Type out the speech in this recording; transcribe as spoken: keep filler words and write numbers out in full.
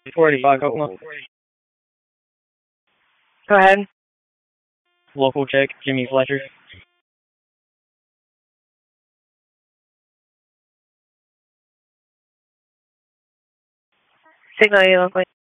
four eighty-five Oklahoma. Go ahead. Local check, Jimmy Fletcher. Signal you locally.